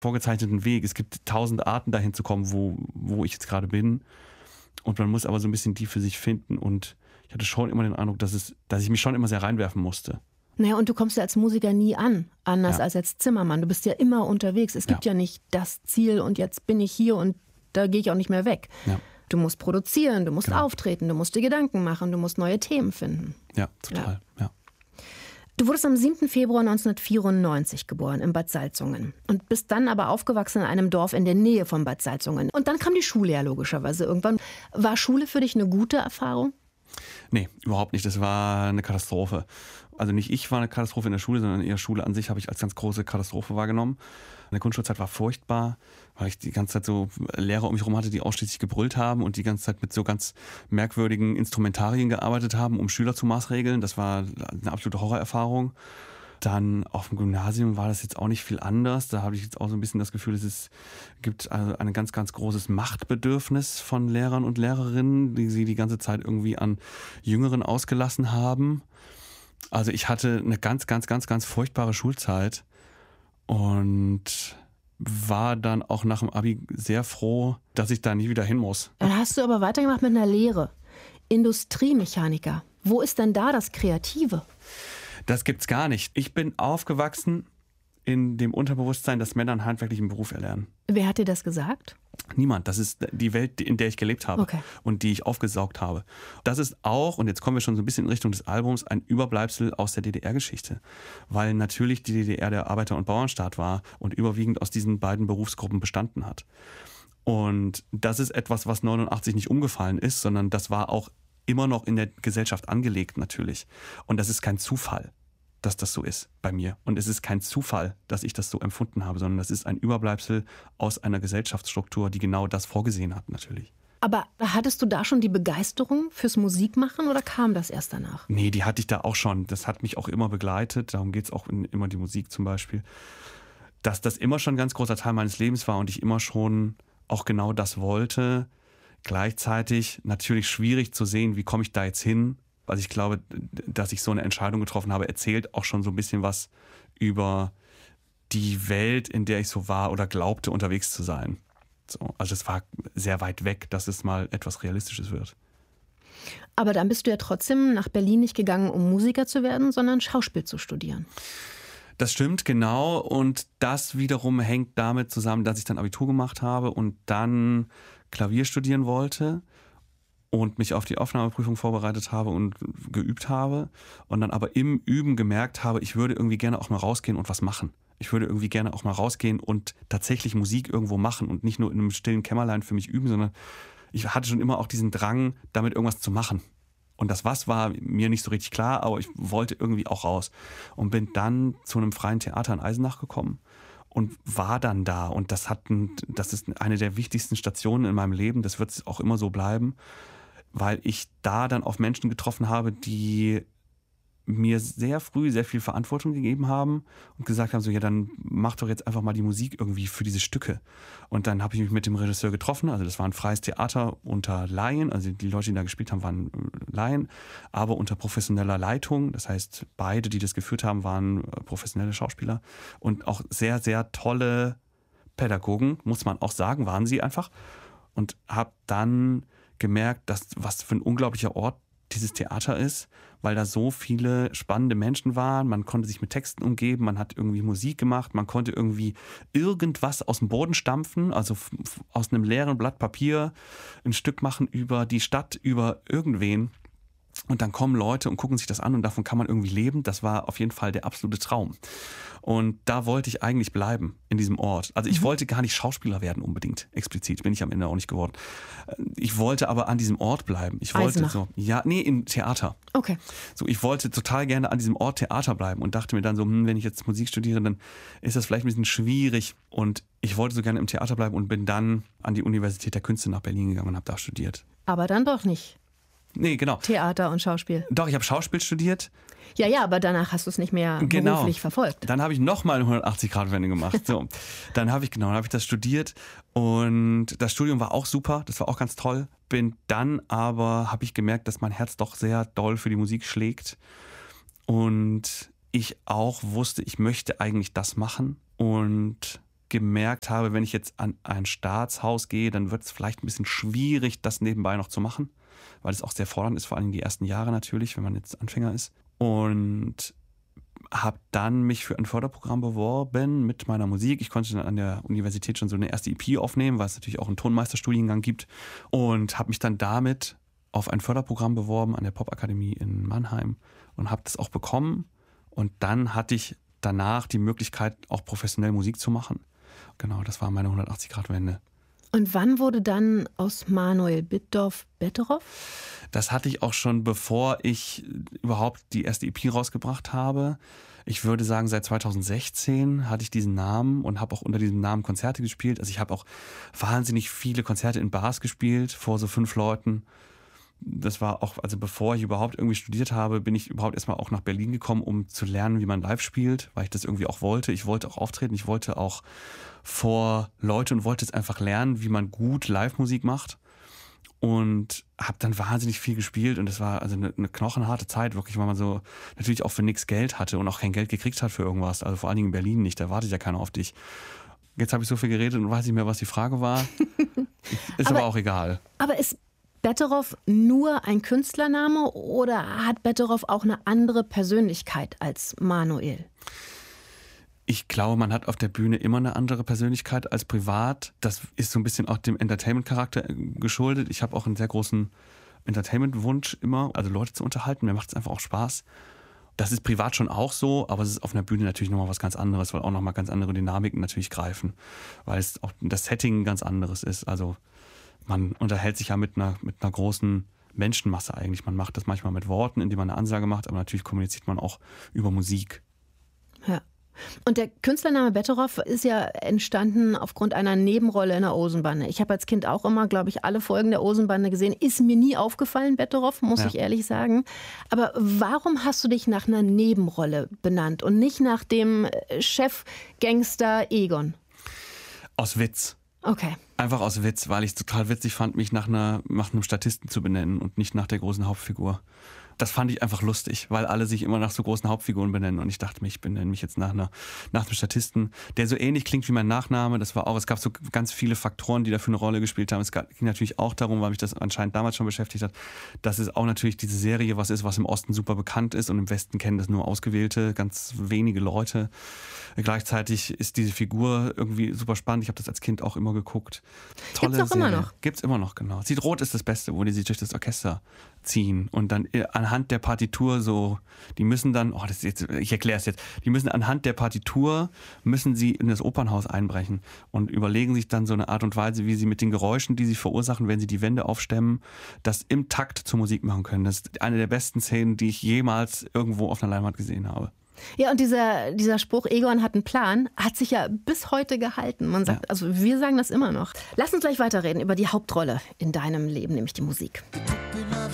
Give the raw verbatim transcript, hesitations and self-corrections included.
vorgezeichneten Weg. Es gibt tausend Arten, dahin zu kommen, wo, wo ich jetzt gerade bin. Und man muss aber so ein bisschen die für sich finden. Und ich hatte schon immer den Eindruck, dass, es, dass ich mich schon immer sehr reinwerfen musste. Naja, und du kommst ja als Musiker nie an, anders Ja. als als Zimmermann. Du bist ja immer unterwegs. Es gibt ja. Ja. ja nicht das Ziel und jetzt bin ich hier und da gehe ich auch nicht mehr weg. Ja. Du musst produzieren, du musst Genau. auftreten, du musst dir Gedanken machen, du musst neue Themen finden. Ja, total. Ja. Ja. Du wurdest am siebten Februar neunzehnhundertvierundneunzig geboren in Bad Salzungen und bist dann aber aufgewachsen in einem Dorf in der Nähe von Bad Salzungen. Und dann kam die Schule ja logischerweise irgendwann. War Schule für dich eine gute Erfahrung? Nee, überhaupt nicht. Das war eine Katastrophe. Also nicht ich war eine Katastrophe in der Schule, sondern eher Schule an sich habe ich als ganz große Katastrophe wahrgenommen. In der Grundschulzeit war furchtbar, weil ich die ganze Zeit so Lehrer um mich herum hatte, die ausschließlich gebrüllt haben und die ganze Zeit mit so ganz merkwürdigen Instrumentarien gearbeitet haben, um Schüler zu maßregeln. Das war eine absolute Horrorerfahrung. Dann auf dem Gymnasium war das jetzt auch nicht viel anders. Da habe ich jetzt auch so ein bisschen das Gefühl, dass es gibt also ein ganz, ganz großes Machtbedürfnis von Lehrern und Lehrerinnen, die sie die ganze Zeit irgendwie an Jüngeren ausgelassen haben. Also ich hatte eine ganz, ganz, ganz, ganz furchtbare Schulzeit und war dann auch nach dem Abi sehr froh, dass ich da nie wieder hin muss. Dann hast du aber weitergemacht mit einer Lehre. Industriemechaniker. Wo ist denn da das Kreative? Das gibt's gar nicht. Ich bin aufgewachsen in dem Unterbewusstsein, dass Männer einen handwerklichen Beruf erlernen. Wer hat dir das gesagt? Niemand. Das ist die Welt, in der ich gelebt habe Okay. und die ich aufgesaugt habe. Das ist auch, und jetzt kommen wir schon so ein bisschen in Richtung des Albums, ein Überbleibsel aus der D D R-Geschichte. Weil natürlich die D D R der Arbeiter- und Bauernstaat war und überwiegend aus diesen beiden Berufsgruppen bestanden hat. Und das ist etwas, was neunundachtzig nicht umgefallen ist, sondern das war auch immer noch in der Gesellschaft angelegt natürlich. Und das ist kein Zufall, dass das so ist bei mir. Und es ist kein Zufall, dass ich das so empfunden habe, sondern das ist ein Überbleibsel aus einer Gesellschaftsstruktur, die genau das vorgesehen hat natürlich. Aber hattest du da schon die Begeisterung fürs Musikmachen oder kam das erst danach? Nee, die hatte ich da auch schon. Das hat mich auch immer begleitet. Darum geht es auch in immer die Musik zum Beispiel. Dass das immer schon ein ganz großer Teil meines Lebens war und ich immer schon auch genau das wollte. Gleichzeitig natürlich schwierig zu sehen, wie komme ich da jetzt hin. Also ich glaube, dass ich so eine Entscheidung getroffen habe, erzählt auch schon so ein bisschen was über die Welt, in der ich so war oder glaubte, unterwegs zu sein. So, also es war sehr weit weg, dass es mal etwas Realistisches wird. Aber dann bist du ja trotzdem nach Berlin nicht gegangen, um Musiker zu werden, sondern Schauspiel zu studieren. Das stimmt, genau. Und das wiederum hängt damit zusammen, dass ich dann Abitur gemacht habe und dann Klavier studieren wollte und mich auf die Aufnahmeprüfung vorbereitet habe und geübt habe und dann aber im Üben gemerkt habe, ich würde irgendwie gerne auch mal rausgehen und was machen. Ich würde irgendwie gerne auch mal rausgehen und tatsächlich Musik irgendwo machen und nicht nur in einem stillen Kämmerlein für mich üben, sondern ich hatte schon immer auch diesen Drang, damit irgendwas zu machen. Und das was war mir nicht so richtig klar, aber ich wollte irgendwie auch raus. Und bin dann zu einem freien Theater in Eisenach gekommen und war dann da. Und das hat ein, das ist eine der wichtigsten Stationen in meinem Leben. Das wird auch immer so bleiben, weil ich da dann auf Menschen getroffen habe, die mir sehr früh sehr viel Verantwortung gegeben haben und gesagt haben, so ja, dann mach doch jetzt einfach mal die Musik irgendwie für diese Stücke. Und dann habe ich mich mit dem Regisseur getroffen, also das war ein freies Theater unter Laien, also die Leute, die da gespielt haben, waren Laien, aber unter professioneller Leitung, das heißt beide, die das geführt haben, waren professionelle Schauspieler und auch sehr, sehr tolle Pädagogen, muss man auch sagen, waren sie einfach. Und habe dann gemerkt, dass was für ein unglaublicher Ort dieses Theater ist, weil da so viele spannende Menschen waren. Man konnte sich mit Texten umgeben, man hat irgendwie Musik gemacht, man konnte irgendwie irgendwas aus dem Boden stampfen, also f- f- aus einem leeren Blatt Papier ein Stück machen über die Stadt, über irgendwen. Und dann kommen Leute und gucken sich das an und davon kann man irgendwie leben. Das war auf jeden Fall der absolute Traum. Und da wollte ich eigentlich bleiben, in diesem Ort. Also ich mhm. wollte gar nicht Schauspieler werden unbedingt, explizit, bin ich am Ende auch nicht geworden. Ich wollte aber an diesem Ort bleiben. Ich wollte Eisenach. so, ja, nee, im Theater. Okay. So, ich wollte total gerne an diesem Ort Theater bleiben und dachte mir dann so, hm, wenn ich jetzt Musik studiere, dann ist das vielleicht ein bisschen schwierig. Und ich wollte so gerne im Theater bleiben und bin dann an die Universität der Künste nach Berlin gegangen und habe da studiert. Aber dann doch nicht. Nee, genau. Theater und Schauspiel. Doch, ich habe Schauspiel studiert. Ja, ja, aber danach hast du es nicht mehr Genau. beruflich verfolgt. Dann habe ich nochmal eine hundertachtzig-Grad-Wende gemacht. So. Dann habe ich, genau, dann habe ich das studiert und das Studium war auch super, das war auch ganz toll. Bin dann aber, habe ich gemerkt, dass mein Herz doch sehr doll für die Musik schlägt und ich auch wusste, ich möchte eigentlich das machen und gemerkt habe, wenn ich jetzt an ein Staatshaus gehe, dann wird es vielleicht ein bisschen schwierig, das nebenbei noch zu machen, weil es auch sehr fordernd ist, vor allem die ersten Jahre natürlich, wenn man jetzt Anfänger ist. Und habe dann mich für ein Förderprogramm beworben mit meiner Musik. Ich konnte dann an der Universität schon so eine erste E P aufnehmen, weil es natürlich auch einen Tonmeisterstudiengang gibt. Und habe mich dann damit auf ein Förderprogramm beworben an der Popakademie in Mannheim und habe das auch bekommen. Und dann hatte ich danach die Möglichkeit, auch professionell Musik zu machen. Genau, das war meine hundertachtzig-Grad-Wende. Und wann wurde dann aus Manuel Bitdorf Betteroff? Das hatte ich auch schon, bevor ich überhaupt die erste E P rausgebracht habe. Ich würde sagen, seit zweitausendsechzehn hatte ich diesen Namen und habe auch unter diesem Namen Konzerte gespielt. Also ich habe auch wahnsinnig viele Konzerte in Bars gespielt, vor so fünf Leuten. Das war auch, also bevor ich überhaupt irgendwie studiert habe, bin ich überhaupt erstmal auch nach Berlin gekommen, um zu lernen, wie man live spielt, weil ich das irgendwie auch wollte. Ich wollte auch auftreten, ich wollte auch vor Leute und wollte jetzt einfach lernen, wie man gut Live-Musik macht. Und habe dann wahnsinnig viel gespielt und das war also eine, eine knochenharte Zeit, wirklich, weil man so natürlich auch für nichts Geld hatte und auch kein Geld gekriegt hat für irgendwas. Also vor allen Dingen in Berlin nicht, da wartet ja keiner auf dich. Jetzt habe ich so viel geredet und weiß nicht mehr, was die Frage war. Ist aber, aber auch egal. Aber ist Betteroff nur ein Künstlername oder hat Betteroff auch eine andere Persönlichkeit als Manuel? Ich glaube, man hat auf der Bühne immer eine andere Persönlichkeit als privat. Das ist so ein bisschen auch dem Entertainment-Charakter geschuldet. Ich habe auch einen sehr großen Entertainment-Wunsch immer, also Leute zu unterhalten. Mir macht es einfach auch Spaß. Das ist privat schon auch so, aber es ist auf einer Bühne natürlich nochmal was ganz anderes, weil auch nochmal ganz andere Dynamiken natürlich greifen, weil es auch das Setting ein ganz anderes ist. Also man unterhält sich ja mit einer, mit einer großen Menschenmasse eigentlich. Man macht das manchmal mit Worten, indem man eine Ansage macht, aber natürlich kommuniziert man auch über Musik. Ja. Und der Künstlername Betteroff ist ja entstanden aufgrund einer Nebenrolle in der Olsenbande. Ich habe als Kind auch immer, glaube ich, alle Folgen der Olsenbande gesehen. Ist mir nie aufgefallen, Betteroff, muss ja. ich ehrlich sagen. Aber warum hast du dich nach einer Nebenrolle benannt und nicht nach dem Chefgangster Egon? Aus Witz. Okay. Einfach aus Witz, weil ich es total witzig fand, mich nach, einer, nach einem Statisten zu benennen und nicht nach der großen Hauptfigur. Das fand ich einfach lustig, weil alle sich immer nach so großen Hauptfiguren benennen. Und ich dachte mir, ich benenne mich jetzt nach, einer, nach einem Statisten, der so ähnlich klingt wie mein Nachname. Das war auch, es gab so ganz viele Faktoren, die dafür eine Rolle gespielt haben. Es ging natürlich auch darum, weil mich das anscheinend damals schon beschäftigt hat, dass es auch natürlich diese Serie was ist, was im Osten super bekannt ist und im Westen kennen das nur ausgewählte, ganz wenige Leute. Gleichzeitig ist diese Figur irgendwie super spannend. Ich habe das als Kind auch immer geguckt. Tolle Gibt's auch Serie. immer noch? Gibt's immer noch, genau. Sieht rot ist das Beste, wo die sich durch das Orchester ziehen und dann anhand der Partitur so, die müssen dann, oh, das ist jetzt, ich erkläre es jetzt, die müssen anhand der Partitur, müssen sie in das Opernhaus einbrechen und überlegen sich dann so eine Art und Weise, wie sie mit den Geräuschen, die sie verursachen, wenn sie die Wände aufstemmen, das im Takt zur Musik machen können. Das ist eine der besten Szenen, die ich jemals irgendwo auf einer Leinwand gesehen habe. Ja, und dieser, dieser Spruch, Egon hat einen Plan, hat sich ja bis heute gehalten. Man sagt, ja. also wir sagen das immer noch. Lass uns gleich weiterreden über die Hauptrolle in deinem Leben, nämlich die Musik.